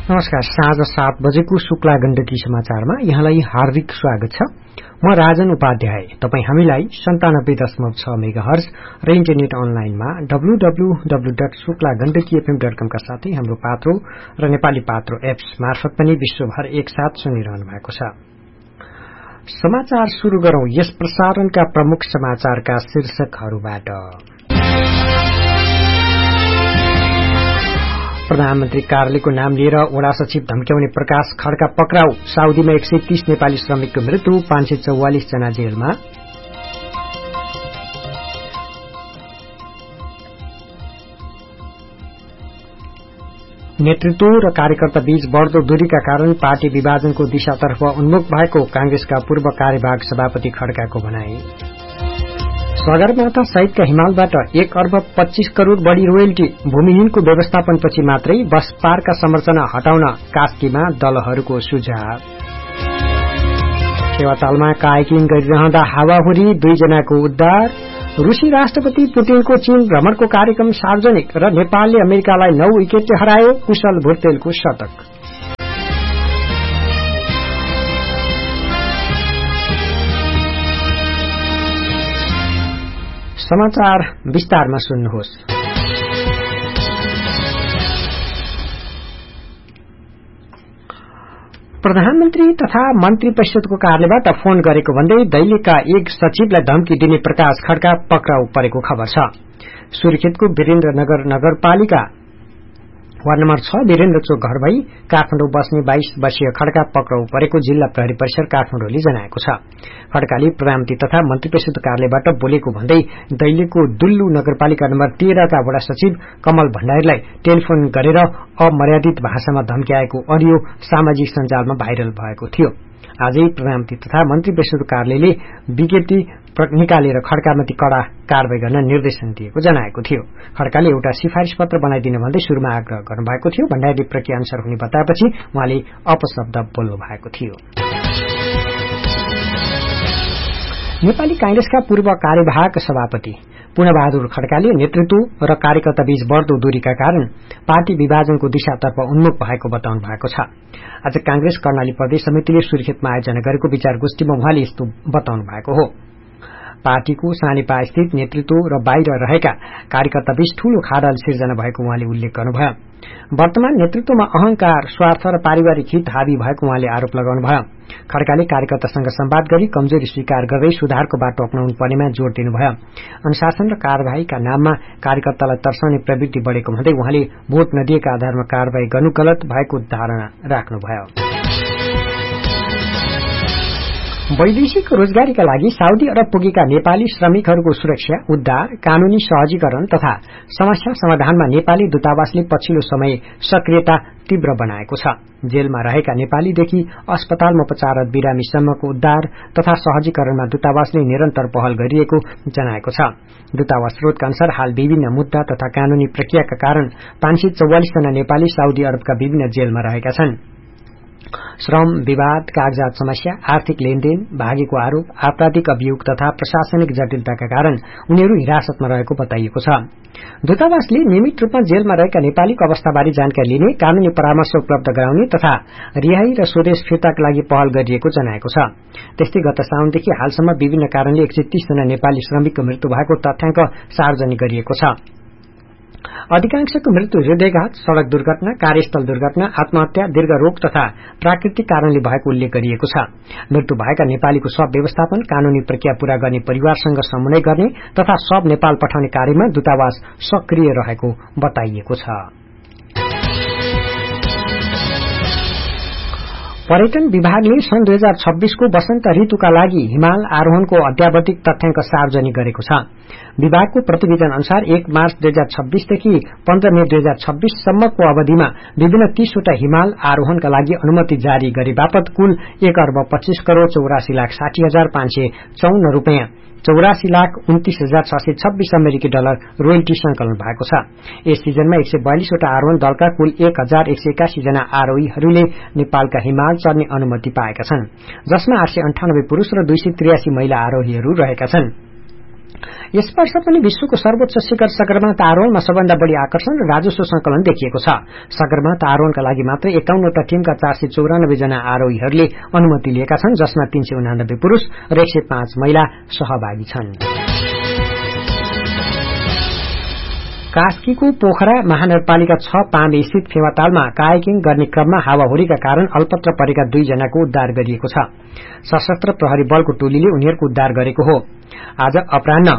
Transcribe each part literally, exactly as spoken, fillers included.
नमस्कार। साँझ सात बजेको शुक्ला गण्डकी समाचारमा यहाँलाई हार्दिक स्वागत छ। म राजन उपाध्याय। तपाई हामीलाई सन्तानब्बे दशमलव छ मेगाहर्ज र इन्टरनेट अनलाइनमा W W W dot Shukla Gandaki FM dot कम का साथै हाम्रो पात्रो र नेपाली पात्रो एप्स मार्फत पनि विश्वभर एकसाथ सुनिरहनु भएको छ। समाचार शुरू गरौं यस प्रसारणका प्रमुख समाचारका शीर्षकहरूबाट। प्रधानमन्त्री कार्यालयको नाम लिएर वडा सचिव धम्क्याउने प्रकाश खड्का पक्राउ। साउदीमा एक सय तीस नेपाली श्रमिकको मृत्यु, पाँच सय चौवालिस जना जेलमा। नेतृत्व र कार्यकर्ता बीच बढ़दो दूरीका कारण पार्टी विभाजनको दिशातर्फ उन्मुख भएको कांग्रेसका पूर्व कार्यवाहक सभापति खड्काको भनाई। सगरमाथा सहितका हिमालबाट एक अर्ब पच्चीस करोड़ बढ़ी रोयल्टी। भूमिहीनको व्यवस्थापनपछि मात्रै बस पार्कका संरचना हटाउन कास्कीमा दलहरूको सुझाव। फेवातालमा कायाकिङ गरिरहँदा हावाहुरी, दुईजनाको उद्धार। रूसी राष्ट्रपति पुटिनको चीन भ्रमणको कार्यक्रम सार्वजनिक र नेपालले अमेरिकालाई नौ विकेटले हरायो। कुशल भुर्तेलको शतक। समाचार विस्तारमा सुन्नुहोस्। प्रधानमन्त्री तथा मन्त्री परिषदको कार्यालयबाट फोन गरेको भन्दै दैलेखका एक सचिवलाई धम्की दिने प्रकाश खड्का पक्राउ परेको खबर छ। सुर्खेतको वीरेन्द्रनगर नगरपालिका वार्ड नम्बर छ वीरेन्द्र चोक घर भई काठमाडौँ बस्ने बाइस वर्षीय खड्का पक्राउ परेको जिल्ला प्रहरी परिसर काठमाडौँले जनाएको छ। खड्काले प्रधानमन्त्री तथा मन्त्री परिषद कार्यालयबाट बोलेको भन्दै दैलेखको दुल्लु नगरपालिका नम्बर तेह्रका वडा सचिव कमल भण्डारीलाई टेलिफोन गरेर अमर्यादित भाषामा धम्क्याएको अडियो सामाजिक सञ्जालमा भाइरल भएको थियो। आजै प्रधानमन्त्री तथा मन्त्री परिषद कार्यालयले विज्ञप्ति निकालेर खड्कामाथि कड़ा कारवाही गर्न निर्देशन दिएको जनाएको थियो। खड्काले एउटा सिफारिश पत्र बनाइदिन भन्दै शुरूमा आग्रह गर्नुभएको थियो। भण्डारीले प्रक्रिया अनुसार हुने बताएपछि उहाँले अपशब्द बोल्नु भएको थियो। नेपाली कांग्रेसका पूर्व कार्यवाहक सभापति पूर्णबहादुर खड्काले नेतृत्व र कार्यकर्ता बीच बढ़दो दूरीका कारण पार्टी विभाजनको दिशातर्फ उन्मुख भएको बताउनु भएको छ। आज कांग्रेस कर्णाली प्रदेश समितिले सुर्खेतमा आयोजना गरेको विचार गोष्ठीमा उहाँले यस्तो बताउनु भएको हो। पार्टीको सानेपा स्थित नेतृत्व र बाहिर रहेका कार्यकर्ता बीच ठूलो खाडल सिर्जना भएको उहाँले उल्लेख गर्नुभयो। वर्तमान नेतृत्वमा अहंकार, स्वार्थ र पारिवारिक हित हावी भएको उहाँले आरोप लगाउनुभयो। खड्काले कार्यकर्तासँग संवाद गरी कमजोरी स्वीकार गर्दै सुधारको बाटो अपनाउनु पर्नेमा जोड़ दिनुभयो। अनुशासन र कार्यवाहीका नाममा कार्यकर्तालाई तर्साउने प्रवृत्ति बढ़ेको भन्दै उहाँले भोट नदिएका आधारमा कार्यवाही गर्नु गलत भएको धारणा राख्नुभयो। वैदेशिक रोजगारीका लागि साउदी अरब पुगेका नेपाली श्रमिकहरूको सुरक्षा, उद्धार, कानूनी सहजीकरण तथा समस्या समाधानमा नेपाली दूतावासले पछिल्लो समय सक्रियता तीव्र बनाएको छ। जेलमा रहेका नेपालीदेखि अस्पतालमा उपचाररत बिरामीसम्मको उद्धार तथा सहजीकरणमा दूतावासले निरन्तर पहल गरिएको जनाएको छ। दूतावास स्रोतका अनुसार हाल विभिन्न मुद्दा तथा कानूनी प्रक्रियाका कारण पाँच सय चौवालिस जना नेपाली साउदी अरबका विभिन्न जेलमा रहेका छन्। श्रम विवाद, कागजात समस्या, आर्थिक लेनदेन, भागेको आरोप, आपराधिक अभियोग तथा प्रशासनिक जटिलताका कारण उनीहरू हिरासतमा रहेको बताइएको छ। दूतावासले नियमित रूपमा जेलमा रहेका नेपालीको अवस्थाबारे जानकारी लिने, कानूनी परामर्श उपलब्ध गराउने तथा रिहाई र स्वदेश फिर्ताका लागि पहल गरिएको जनाएको छ। त्यस्तै गत साउनदेखि हालसम्म विभिन्न कारणले एक सय तीस जना नेपाली श्रमिकको मृत्यु भएको तथ्याङ्क सार्वजनिक गरिएको छ। अधिकांशको मृत्यु हृदयघात, सड़क दुर्घटना, कार्यस्थल दुर्घटना, आत्महत्या, दीर्घ रोग तथा प्राकृतिक कारणले भएको उल्लेख गरिएको छ। मृत्यु भएका नेपालीको शव व्यवस्थापन, कानूनी प्रक्रिया पूरा गर्ने परिवारसँग समन्वय गर्ने तथा शव नेपाल पठाउने कार्यमा दूतावास सक्रिय रहेको बताइएको छ। पर्यटन विभागले सन् दुई हजार छब्बीसको वसन्त ऋतुका लागि हिमाल आरोहणको अध्यावधिक तथ्याङ्क सार्वजनिक गरेको छ। विभागको प्रतिवेदन अनुसार एक मार्च दुई हजार छब्बीसदेखि पन्ध्र मे दुई हजार छब्बीससम्मको अवधिमा विभिन्न तीसवटा हिमाल आरोहणका लागि अनुमति जारी गरे बापत कुल एक अर्ब पच्चीस करोड़ चौरासी लाख साठी हजार पाँच सय चौन्न रूपियाँ चौरासी लाख उन्तीस हजार छ सय छब्बीस अमेरिकी डलर रोयल्टी संकलन भएको छ। यस सिजनमा एक सय बयालिसवटा आरोहण दलका कुल एक हजार एक सय एकासी जना आरोहीहरूले नेपालका हिमाल चढ्ने अनुमति पाएका छन्, जसमा आठ सय अन्ठानब्बे पुरूष र दुई सय त्रियासी महिला आरोहीहरू रहेका छन्। यस वर्ष पनि विश्वको सर्वोच्च शिखर सगरमाथा आरोहणमा सबभन्दा बढ़ी आकर्षण र राजस्व संकलन देखिएको छ। सगरमाथा आरोहणका लागि मात्रै एकाउन्नवटा टीमका चार सय चौरानब्बे जना आरोहीहरूले अनुमति लिएका छन्, जसमा तीन सय उनानब्बे पुरूष र एक सय पाँच महिला सहभागी छन्। कास्कीको पोखरा महानगरपालिका छ पाण्डे स्थित फेवातालमा कायाकिङ गर्ने क्रममा हावाहुरीका कारण अल्पत्र परेका दुई जनाको उद्धार गरिएको छ। सशस्त्र प्रहरी बलको टोलीले उनीहरूको उद्धार गरेको हो। आज अपराह्न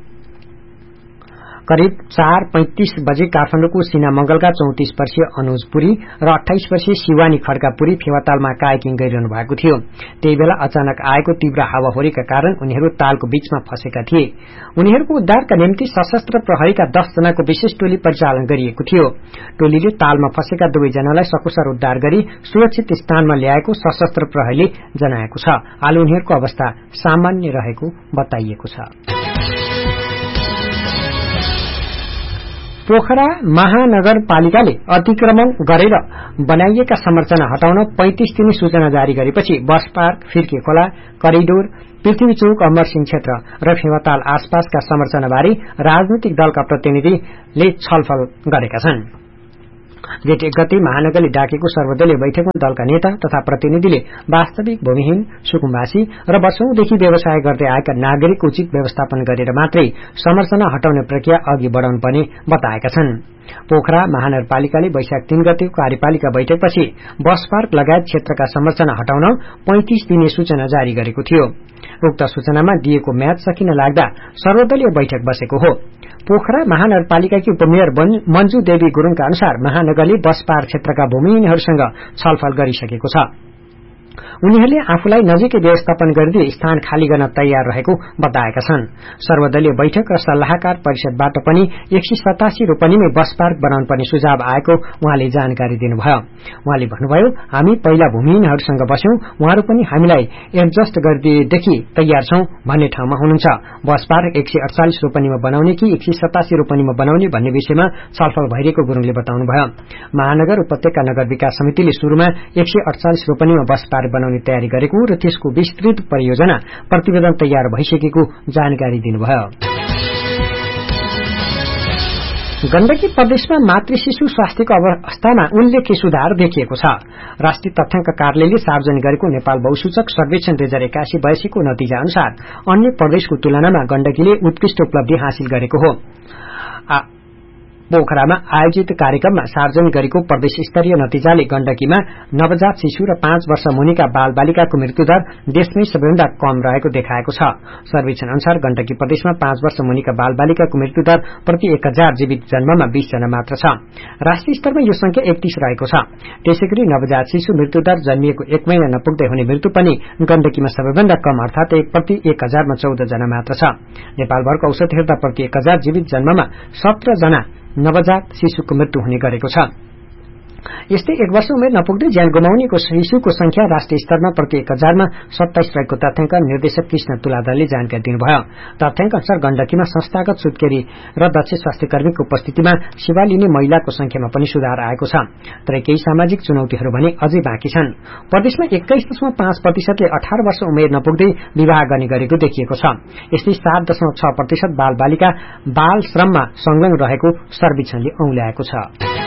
करिब चार पैंतीस बजे काठमाडौँको सिनामंगलका चौतिस वर्षीय अनुज पुरी र अठाइस वर्षीय शिवानी खड्का पुरी फेवातालमा कायाकिङ गरिरहनु भएको थियो। त्यही बेला अचानक आएको तीव्र हावाहुरीका कारण उनीहरू तालको बीचमा फँसेका थिए। उनीहरूको उद्धारका निम्ति सशस्त्र प्रहरीका दस जनाको विशेष टोली परिचालन गरिएको थियो। टोलीले तालमा फँसेका दुवैजनालाई सकुशल उद्धार गरी सुरक्षित स्थानमा ल्याएको सशस्त्र प्रहरीले जनाएको छ। हाल उनीहरूको अवस्था सामान्य रहेको बताइएको छ। पोखरा महानगरपालिकाले अतिक्रमण गरेर बनाइएका संरचना हटाउन पैंतीस दिने सूचना जारी गरेपछि बस पार्क, फिर्के खोला, करिडोर, पृथ्वी चौक, अमरसिंह क्षेत्र र फेवाताल आसपासका संरचनाबारे राजनैतिक दलका प्रतिनिधिले छलफल गरेका छन्। जेठ एक गते महानगरले डाकेको सर्वदलीय बैठकमा दलका नेता तथा प्रतिनिधिले वास्तविक भूमिहीन, सुकुम्बासी र वर्षौंदेखि व्यवसाय गर्दै आएका नागरिक उचित व्यवस्थापन गरेर मात्रै संरचना हटाउने प्रक्रिया अघि बढ़ाउनु पर्ने बताएका छन्। पोखरा महानगरपालिकाले वैशाख तीन गते कार्यपालिका बैठकपछि बस पार्क लगायत क्षेत्रका संरचना हटाउन पैंतीस दिने सूचना जारी गरेको थियो। उक्त सूचनामा दिएको म्याद सकिन लाग्दा सर्वदलीय बैठक बसेको हो। पोखरा महानगरपालिकाकी उपमेयर मंजू देवी गुरूङका अनुसार महानगरले बस पार्क क्षेत्रका भूमिहीनहरूसँग छलफल गरिसकेको छ। उनीहरूले आफूलाई नजिकै व्यवस्थापन गरिदिए स्थान खाली गर्न तयार रहेको बताएका छन्। सर्वदलीय बैठक र सल्लाहकार परिषदबाट पनि एक सय सतासी रोपनीमै बस पार्क बनाउनु पर्ने सुझाव आएको उहाँले जानकारी दिनुभयो। उहाँले भन्नुभयो, हामी पहिला भूमिहीनहरूसँग बस्यौं, उहाँहरू पनि हामीलाई एडजस्ट गरिदिएदेखि तयार छौं भन्ने ठाउँमा हुनुहुन्छ। बस पार्क एक सय अडचालिस रोपनीमा बनाउने कि एक सय सतासी रोपनीमा बनाउने भन्ने विषयमा छलफल भइरहेको गुरूङले बताउनुभयो। महानगर उपत्यका नगर विकास समितिले शुरूमा एक सय अडचालिस रोपनीमा बस पार्क बनाउने तयारी गरेको र त्यसको विस्तृत परियोजना प्रतिवेदन तयार भइसकेको जानकारी दिनुभयो। गण्डकी प्रदेशमा मातृ शिशु स्वास्थ्यको अवस्थामा उल्लेख्य सुधार देखिएको छ। राष्ट्रिय तथ्याङ्क कार्यालयले सार्वजनिक गरेको नेपाल बहुसूचक सर्वेक्षण दुई हजार एकासी बयासीको नतिजा अनुसार अन्य प्रदेशको तुलनामा गण्डकीले उत्कृष्ट उपलब्धि हासिल गरेको हो। पोखरामा आयोजित कार्यक्रममा सार्वजनिक गरेको प्रदेश स्तरीय नतिजाले गण्डकीमा नवजात शिशु र पाँच वर्ष मुनिका बाल बालिकाको मृत्युदर देशमै सबैभन्दा कम रहेको देखाएको छ। सर्वेक्षण अनुसार गण्डकी प्रदेशमा पाँच वर्ष मुनिका बाल बालिकाको मृत्युदर प्रति एक हजार जीवित जन्ममा बीस जना मात्र छ। राष्ट्रिय स्तरमा यो संख्या एकतीस रहेको छ। त्यसैगरी नवजात शिशु मृत्युदर जन्मिएको एक महिना नपुग्दै हुने मृत्यु पनि गण्डकीमा सबैभन्दा कम अर्थात एक प्रति एक हजारमा चौध जना मात्र छ। नेपालभरको औसत हेर्दा प्रति एक हजार जीवित जन्ममा सत्र जना नवजात शिशुको मृत्यु हुने गरेको छ। यस्तै एक वर्ष उमेर नपुग्दै ज्यान गुमाउनेको शिशुको संख्या राष्ट्रिय स्तरमा प्रति एक हजारमा सत्ताइस रहेको तथ्याङ्क निर्देशक कृष्ण तुलाधरले जानकारी दिनुभयो। तथ्याङ्क अनुसार गण्डकीमा संस्थागत सुत्केरी र दक्ष स्वास्थ्य कर्मीको उपस्थितिमा सेवा लिने महिलाको संख्यामा पनि सुधार आएको छ। तर केही सामाजिक चुनौतीहरू भने अझै बाँकी छन्। प्रदेशमा एक्काइस दशमलव पाँच प्रतिशतले अठार वर्ष उमेर नपुग्दै विवाह गर्ने गरेको देखिएको छ। यस्तै सात दशमलव छ प्रतिशत बाल बालिका बाल श्रममा संलग्न रहेको सर्वेक्षणले औंल्याएको छ।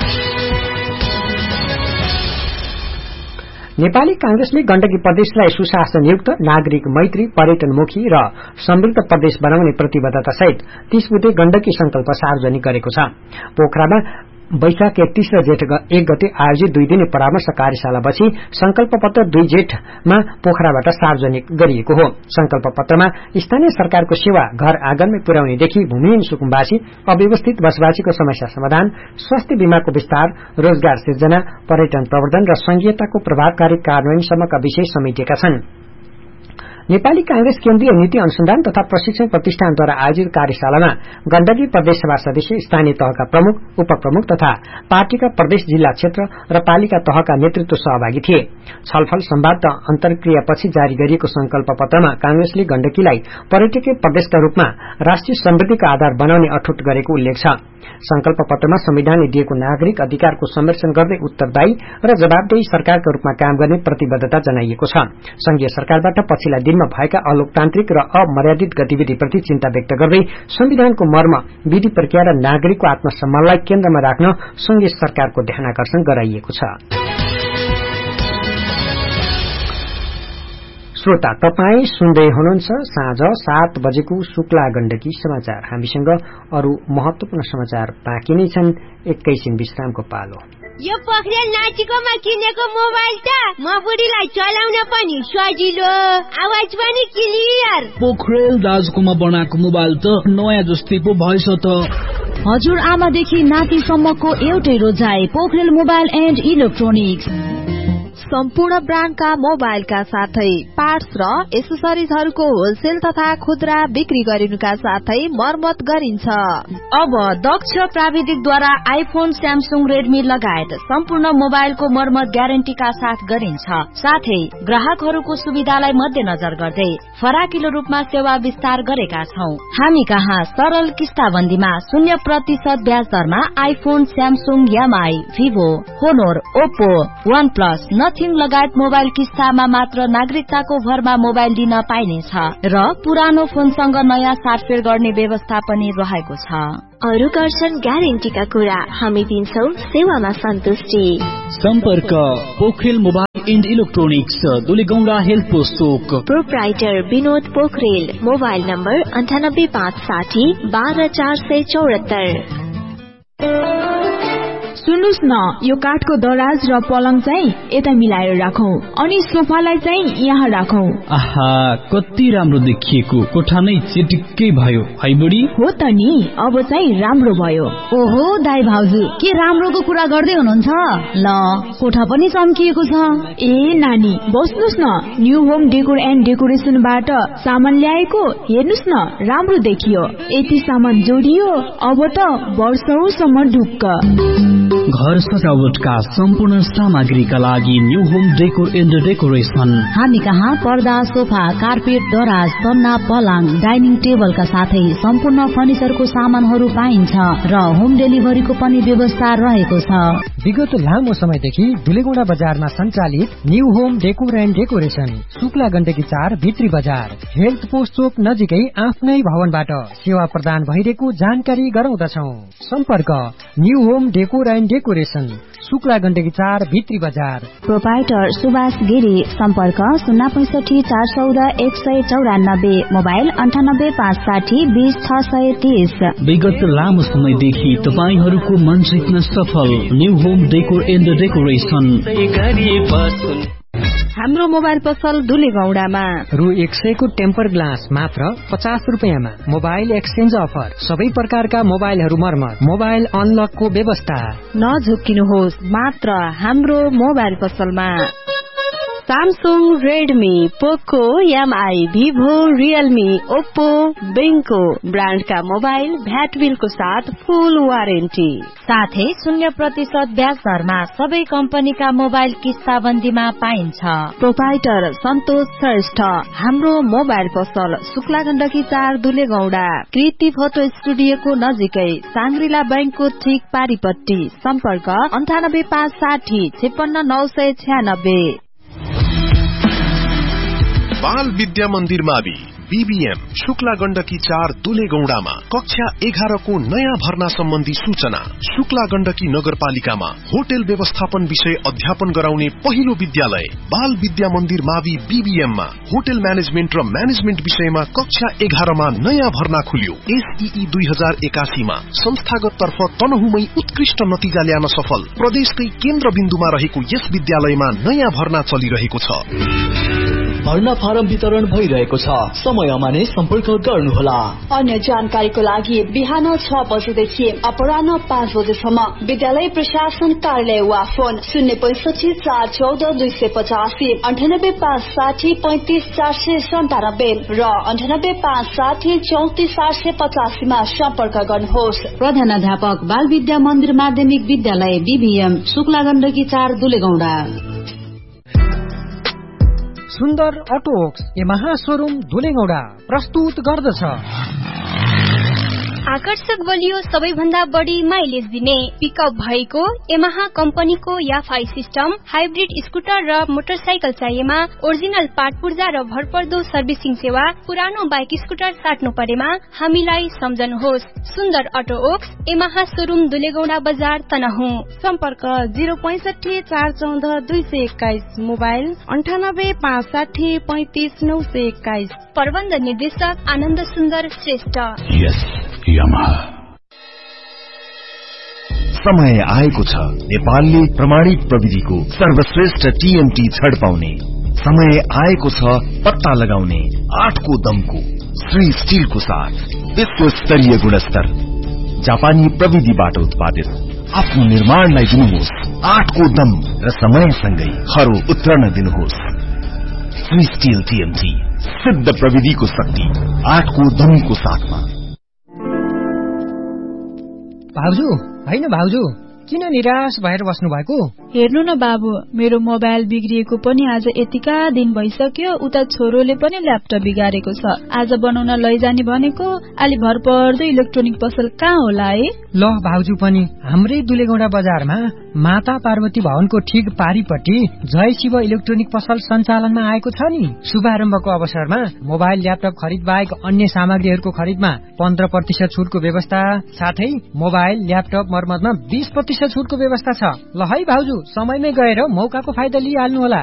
नेपाली कांग्रेसले गण्डकी प्रदेशलाई सुशासनयुक्त, नागरिक मैत्री, पर्यटनमुखी र समृद्ध प्रदेश बनाउने प्रतिबद्धता सहित तीस बुधे गण्डकी संकल्प सार्वजनिक गरेको छ। पोखरामा वैशाख एकतीस र जेठ एक गते आयोजित दुई दिने परामर्श कार्यशालापछि संकल्प पत्र दुई जेठमा पोखराबाट सार्वजनिक गरिएको हो। संकल्प पत्रमा स्थानीय सरकारको सेवा घर आँगनमै पुर्याउनेदेखि भूमिहीन सुकुम्बासी, अव्यवस्थित बसोबासीको समस्या समाधान, स्वास्थ्य बीमाको विस्तार, रोजगार सिर्जना, पर्यटन प्रवर्धन र संघीयताको प्रभावकारी कार्यान्वयनसम्मका विषय समेटिएका छन्। नेपाली कांग्रेस केन्द्रीय नीति अनुसन्धान तथा प्रशिक्षण प्रतिष्ठानद्वारा आयोजित कार्यशालामा गण्डकी प्रदेश सभा सदस्य, स्थानीय तहका प्रमुख, उपप्रमुख तथा पार्टीका प्रदेश, जिल्ला, क्षेत्र र पालिका तहका नेतृत्व सहभागी थिए। छलफल, संवाद र अन्तर्क्रियापछि जारी गरिएको संकल्प पत्रमा कांग्रेसले गण्डकीलाई पर्यटकीय प्रदेशका रूपमा राष्ट्रिय समृद्धिका आधार बनाउने अठोट गरेको उल्लेख छ। संकल्प पत्रमा संविधानले दिएको नागरिक अधिकारको संरक्षण गर्दै उत्तरदायी र जवाबदेही सरकारका रूपमा काम गर्ने प्रतिबद्धता जनाइएको छ। संघीय सरकारबाट पछिल्ला दिन ऐनमा भएका अलोकतान्त्रिक र अमर्यादित गतिविधिप्रति चिन्ता व्यक्त गर्दै संविधानको मर्म, विधि प्रक्रिया र नागरिकको आत्मसम्मानलाई केन्द्रमा राख्न संघीय सरकारको ध्यानाकर्षण गराइएको छ। श्रोता, तपाई सुन्दै हुनुहुन्छ साँझ सात बजेको शुक्ला गण्डकी समाचार। हामीसँग अरू महत्वपूर्ण समाचार बाँकी नै छन्। एकैछिन विश्रामको पालो। यो पोखरेल नाचिकोमा किनेको मोबाइल त म बुढीलाई चलाउन पनि सजिलो, आवाज पनि क्लियर। पोखरेल दाजुकोमा बनाएको मोबाइल त नयाँ जस्तै पो भएछ त। हजुर आमादेखि नातिसम्मको एउटै रोजाइ, पोखरेल मोबाइल एन्ड इलेक्ट्रोनिक्स। सम्पूर्ण ब्रान्डका मोबाइलका साथै पार्ट्स र एसेसरिजहरूको होलसेल तथा खुद्रा बिक्री गरिनुका साथै मर्मत गरिन्छ। अब दक्ष प्राविधिकद्वारा आइफोन, स्यामसुङ, रेडमी लगायत सम्पूर्ण मोबाइलको मर्मत ग्यारेन्टीका साथ गरिन्छ। साथै ग्राहकहरूको सुविधालाई मध्यनजर गर्दै फराकिलो रूपमा सेवा विस्तार गरेका छौं। हामी कहाँ सरल किस्ताबन्दीमा शून्य प्रतिशत ब्याज दरमा iPhone, Samsung, MI, Vivo, होनोर, Oppo, one plus, nothing लगायत मोबाइल किस्तामा मात्र नागरिकताको भरमा मोबाइल दिन पाइनेछ र पुरानो फोनसँग नयाँ साटफेर गर्ने व्यवस्था पनि रहेको छ। अरू गर्छन् ग्यारेन्टीका कुरा, हामी दिन्छौं सेवामा सन्तुष्टि। सम्पर्क Pokharel mobile and electronics, Dulegaunda health post Chowk. Proprietor Vinod Pokharel. Mobile number अन्ठानब्बे पाँच साठी बाह्र चार सय चौरात्तर। सुन्नुस् न, यो काठको दराज र पलङ चाहिँ यता मिलाएर राखौं अनि सोफालाई चाहिँ यहाँ राखौं। आहा, कति राम्रो देखिएको, कोठा नै चिटिक्कै भयो है बुढी। हो त नि, अब चाहिँ राम्रो भयो। ओहो दाइ भाउजू, के राम्रोको कुरा गर्दै हुनुहुन्छ? ल, कोठा पनि चम्किएको छ। ए नानी, बस्नुस् न, न्यू होम डेकोर एन्ड डेकोरेसनबाट सामान ल्याएको, हेर्नुस् न, राम्रो देखियो। यति सामान जोडियो, अब त वर्षौसम्म ढुक्क। घर सजावटका सम्पूर्ण सामग्रीका लागि new home decor and decoration. हामी कहाँ पर्दा, सोफा, कार्पेट, दराज, तन्ना, पलङ, डाइनिङ टेबलका साथै सम्पूर्ण फर्निचरको सामानहरू पाइन्छ र होम डेलिभरीको पनि व्यवस्था रहेको छ। विगत लामो समयदेखि दुलेगौंडा बजारमा सञ्चालित new home decor and decoration, Shukla Gandaki चार, भित्री बजार, हेल्थ पोस्ट चोक नजिकै आफ्नै भवनबाट सेवा प्रदान भइरहेको जानकारी गराउँदछौ। सम्पर्क new home decor and decoration, Shukla Gandaki चार, भित्री बजार। प्रोपाइटर सुभाष गिरी। सम्पर्क शून्य पैंसठी चार चौध एक सय चौरानब्बे। मोबाइल अन्ठानब्बे पाँच साठी बीस छ सय तीस। विगत लामो समयदेखि तपाईहरूको मन जित्न सफल new home decor and decoration. हाम्रो मोबाइल पसल दुलेगौंडामा रु एक सयको टेम्पर ग्लास मात्र पचास रुपियाँमा। मोबाइल एक्सचेन्ज अफर, सबै प्रकारका मोबाइलहरू मर्मत, मोबाइल अनलकको व्यवस्था। नझुक्किनुहोस्, मात्र हाम्रो मोबाइल पसलमा सामसुङ, रेडमी, पोको, MI, Vivo, Realme, Oppo, बेङ्को ब्रान्डका mobile VAT बिलको साथ फुल वारेन्टी, साथै शून्य प्रतिशत ब्याज दरमा सबै कम्पनीका मोबाइल किस्ताबन्दीमा पाइन्छ। प्रोपाइटर सन्तोष श्रेष्ठ। हाम्रो मोबाइल पसल शुक्ला गण्डकी चार, दुलेगौंडा, कृति फोटो स्टुडियोको नजिकै, साङ्ग्रिला बैंकको ठिक पारिपट्टि। सम्पर्क अन्ठानब्बे पाँच साठी छेपन्न नौ सय छ्यानब्बे। बाल विद्या मन्दिर मावि बीबीएम शुक्ला गण्डकी चार, दुलेगौंडामा कक्षा एघारको नयाँ भर्ना सम्बन्धी सूचना। शुक्ला गण्डकी नगरपालिकामा होटल व्यवस्थापन विषय अध्यापन गराउने पहिलो विद्यालय बाल विद्या मन्दिर मावि बीबीएममा होटल म्यानेजमेन्ट र म्यानेजमेन्ट विषयमा कक्षा एघारमा नयाँ भर्ना खुल्यो। एसईई दुई हजार एकासीमा संस्थागत तर्फ तनहुमै उत्कृष्ट नतिजा ल्याउन सफल प्रदेशकै केन्द्र बिन्दुमा रहेको यस विद्यालयमा नयाँ भर्ना चलिरहेको छ। भर्ना फारम वितरण भइरहेको छ, समयमा नै सम्पर्क गर्नुहोला। अन्य जानकारीको लागि बिहान छ बजेदेखि अपराह्न पाँच बजेसम्म विद्यालय प्रशासन कार्यालय वा फोन शून्य पैंसठी चार चौध दुई सय पचासी, अन्ठानब्बे पाँच साठी पैंतिस चार सय सन्तानब्बे र अन्ठानब्बे पाँच साठी चौतिस आठ सय पचासीमा सम्पर्क गर्नुहोस्। प्रधानाध्यापक बाल विद्या मन्दिर माध्यमिक विद्यालय बीबीएम शुक्ला गण्डकी चार, दुलेगौंडा। सुन्दर अटोक्स यामाहा शोरूम दुलेगौंडा प्रस्तुत गर्दछ आकर्षक बलियो सबैभन्दा बढी माइलेज दिने पिकअप भएको यामाहा कम्पनीको याफाई सिस्टम हाइब्रिड स्कुटर र मोटरसाइकल चाहिएमा ओरिजिनल पार्ट पूर्जा र भरपर्दो सर्भिसिङ सेवा पुरानो बाइक स्कुटर साट्नु परेमा हामीलाई सम्झनुहोस्। सुन्दर अटो ओक्स यामाहा शोरूम दुलेगौडा बजार तनहुँ। सम्पर्क जिरो पैसठी चार चौध दुई सय एक्काइस, मोबाइल अन्ठानब्बे पाँच साठी पैंतिस नौ सय एक्काइस। प्रबन्ध निर्देशक आनन्द सुन्दर श्रेष्ठ। यस यामाहा। समय आएको छ नेपालले प्रमाणित प्रविधिको सर्वश्रेष्ठ टीएमटी छड पाउने। समय आएको छ पत्ता लगाउने आठको दमको श्री स्टिलको साथ विश्व स्तरीय गुणस्तर जापानी प्रविधिबाट उत्पादित आफ्नो निर्माणलाई दिनुहोस् आठको दम र समयसँगै खरो उत्रन दिनुहोस्। श्री स्टिल टीएमटी सिद्ध प्रविधिको शक्ति आठको दमको साथमा। भाउजू होइन भाउजू किन निराश भएर बस्नु भएको? हेर्नु न बाबु, मेरो मोबाइल बिग्रिएको पनि आज यतिका दिन भइसक्यो। उता छोरोले पनि ल्यापटप बिगारेको छ। आज बनाउन लैजाने भनेको अलि भरपर्दो इलेक्ट्रोनिक पसल कहाँ होला है? ल भाउजू पनि हाम्रै दुलेगौडा बजारमा माता पार्वती भवनको ठिक पारीपट्टि जय शिव इलेक्ट्रोनिक पसल सञ्चालनमा आएको छ नि। शुभारम्भको अवसरमा मोबाइल ल्यापटप खरिद बाहेक अन्य सामग्रीहरूको खरिदमा पन्ध्र प्रतिशत छुटको व्यवस्था साथै मोबाइल ल्यापटप मर्मतमा बीस प्रतिशत छुटको व्यवस्था छ। ल है भाउजू समयमै गएर मौकाको फाइदा लिइहाल्नु होला।